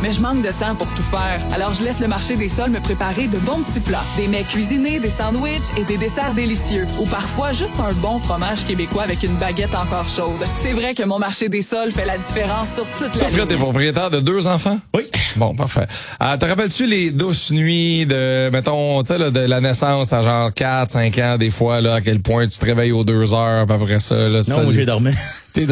mais je manque de temps pour tout faire. Alors, je laisse le marché des sols me préparer de bons petits plats. Des mets cuisinés, des sandwichs et des desserts délicieux. Ou parfois, juste un bon fromage québécois avec une baguette encore chaude. C'est vrai que mon marché des sols fait la différence sur toute la ligne. T'es propriétaire de 2 enfants? Oui. Bon, parfait. Te rappelles-tu les douces nuits de, mettons, tu sais, de la naissance à genre 4, 5 ans, des fois, là, à quel point tu te réveilles aux 2 heures, puis après ça, là, non, moi, j'ai dormi. T'es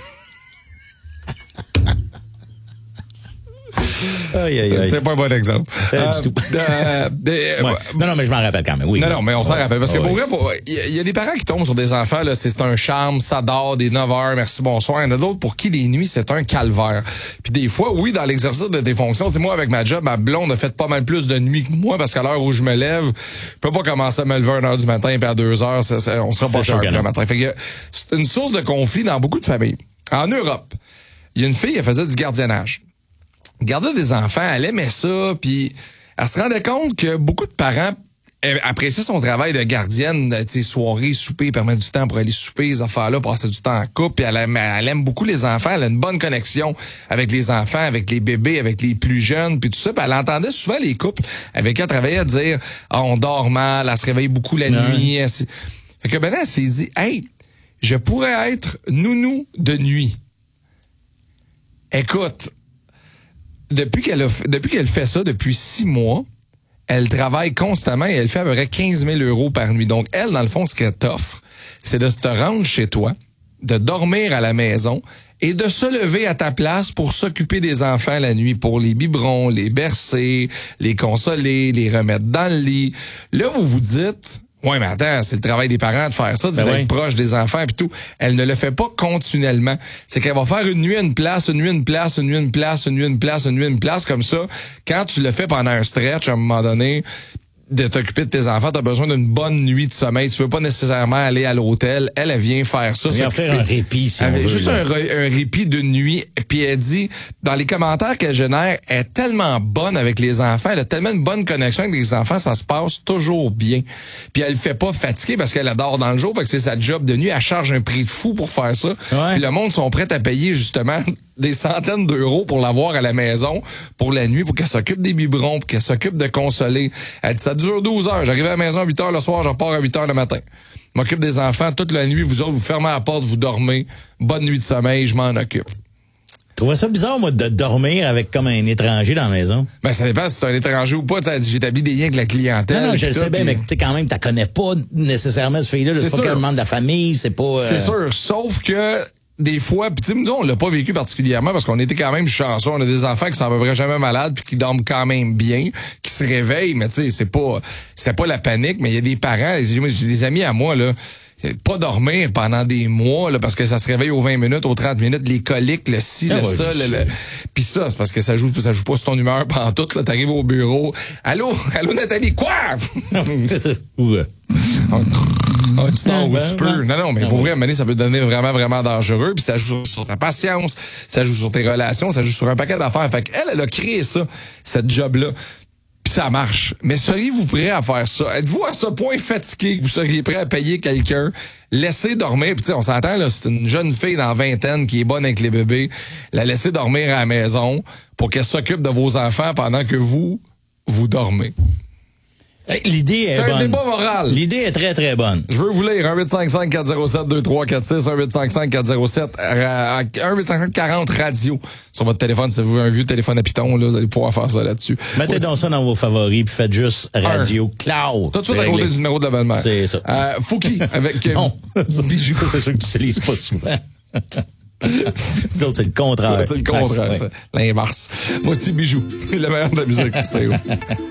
Aïe, aïe, aïe. C'est pas un bon exemple. Du tout. Ouais. Non, mais je m'en rappelle quand même, oui. Non, mais on s'en rappelle. Parce que pour vrai, il y a des parents qui tombent sur des enfants, là, c'est un charme, ça dort, des 9 heures, merci, bonsoir. Il y en a d'autres pour qui les nuits, c'est un calvaire. Puis des fois, oui, dans l'exercice de tes fonctions, c'est moi, avec ma job, ma blonde a fait pas mal plus de nuits que moi, parce qu'à l'heure où je me lève, je peux pas commencer à me lever à 1h du matin, puis à 2h, on sera pas cher le matin. Fait que c'est une source de conflit dans beaucoup de familles. En Europe, il y a une fille, elle faisait du gardiennage. Garder des enfants, elle aimait ça, puis elle se rendait compte que beaucoup de parents appréciaient son travail de gardienne, tu sais, soirée, souper, permettre du temps pour aller souper, les affaires-là, passer du temps en couple, puis elle aime beaucoup les enfants, elle a une bonne connexion avec les enfants, avec les bébés, avec les plus jeunes, puis tout ça, puis elle entendait souvent les couples avec qui elle travaillait dire « Ah, on dort mal, elle se réveille beaucoup la nuit. » Fait que elle s'est dit « Hey, je pourrais être nounou de nuit. » Écoute, depuis qu'elle fait ça, depuis 6 mois, elle travaille constamment et elle fait à peu près 15 000 € par nuit. Donc, elle, dans le fond, ce qu'elle t'offre, c'est de te rendre chez toi, de dormir à la maison et de se lever à ta place pour s'occuper des enfants la nuit, pour les biberons, les bercer, les consoler, les remettre dans le lit. Là, vous vous dites... Ouais, mais attends, c'est le travail des parents de faire ça, d'être proche des enfants et tout. Elle ne le fait pas continuellement. C'est qu'elle va faire une nuit, une place, une nuit, une place, une nuit, une place, une nuit, une place, une nuit, une place, comme ça. Quand tu le fais pendant un stretch, à un moment donné, de t'occuper de tes enfants, t'as besoin d'une bonne nuit de sommeil. Tu veux pas nécessairement aller à l'hôtel. Elle vient faire ça. Elle vient faire un répit, si on veut. Juste un répit d'une nuit. Puis elle dit, dans les commentaires qu'elle génère, elle est tellement bonne avec les enfants. Elle a tellement une bonne connexion avec les enfants, ça se passe toujours bien. Puis elle le fait pas fatiguer parce qu'elle adore dans le jour. Fait que c'est sa job de nuit. Elle charge un prix de fou pour faire ça. Ouais. Puis le monde sont prêts à payer, justement, des centaines d'euros pour l'avoir à la maison pour la nuit, pour qu'elle s'occupe des biberons, pour qu'elle s'occupe de consoler. Elle dit, ça dure 12 heures. J'arrive à la maison à 8 heures le soir, je repars à 8 heures le matin. Je m'occupe des enfants toute la nuit. Vous autres, vous fermez la porte, vous dormez. Bonne nuit de sommeil, je m'en occupe. Je trouvais ça bizarre, moi, de dormir avec comme un étranger dans la maison. Ben, ça dépend si c'est un étranger ou pas. J'établis des liens avec la clientèle. Non, je le sais bien, mais tu sais, quand même, tu connais pas nécessairement ce fille-là. C'est pas qu'un membre de la famille, c'est pas... C'est sûr, sauf que des fois, puis nous, on l'a pas vécu particulièrement parce qu'on était quand même chanceux. On a des enfants qui sont à peu près jamais malades puis qui dorment quand même bien, qui se réveillent, mais tu sais, c'était pas la panique, mais il y a des parents, j'ai des amis à moi, là, pas dormir pendant des mois, là, parce que ça se réveille aux 20 minutes, aux 30 minutes, les coliques, le ci, le ça, puis ça, c'est parce que ça joue pas sur ton humeur pantoute, là, t'arrives au bureau. Allô Nathalie, quoi? Tu t'en où tu peux. Non, mais pour vrai, à un moment donné, ça peut devenir vraiment, vraiment dangereux, puis ça joue sur ta patience, ça joue sur tes relations, ça joue sur un paquet d'affaires. Fait qu'elle a créé ça, cette job-là. Puis ça marche. Mais seriez-vous prêt à faire ça? Êtes-vous à ce point fatigué que vous seriez prêt à payer quelqu'un, laisser dormir? Puis tu sais, on s'entend, là, c'est une jeune fille dans la vingtaine qui est bonne avec les bébés. La laisser dormir à la maison pour qu'elle s'occupe de vos enfants pendant que vous dormez. L'idée est bonne. C'est un débat moral. L'idée est très, très bonne. Je veux vous lire 1-855-407-2346, 1-855-40 radio sur votre téléphone. Si vous avez un vieux téléphone à piton, là, vous allez pouvoir faire ça là-dessus. Mettez donc ça dans vos favoris puis faites juste radio cloud. Tout de suite à côté du numéro de la belle-mère. C'est ça. Fouki avec non, Bijou. Ça, c'est sûr que tu utilises pas souvent. C'est le contraire. C'est le contraire, ça. L'inverse. Moi aussi, Bijou. Le meilleur de la musique. C'est où?